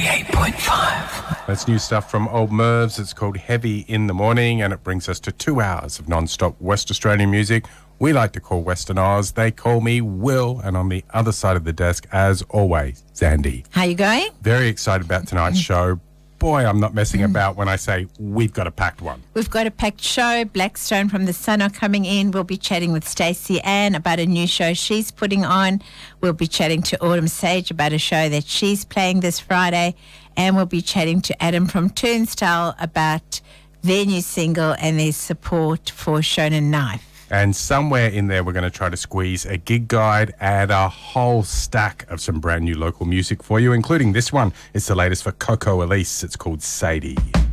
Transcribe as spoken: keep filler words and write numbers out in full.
ninety-eight point five. That's new stuff from Old Mervs. It's called Heavy in the Morning, and it brings us to two hours of non-stop West Australian music. We like to call Western Oz. They call me Will, and on the other side of the desk, as always, Zandy. How you going? Very excited about tonight's show. Boy, I'm not messing about when I say we've got a packed one. We've got a packed show. Blackstone from The Sun are coming in. We'll be chatting with Stacey Ann about a new show she's putting on. We'll be chatting to Autumn Sage about a show that she's playing this Friday. And we'll be chatting to Adam from Turnstile about their new single and their support for Shonen Knife. And somewhere in there, we're going to try to squeeze a gig guide and a whole stack of some brand new local music for you, including this one. It's the latest for Coco Elise. It's called Sadie.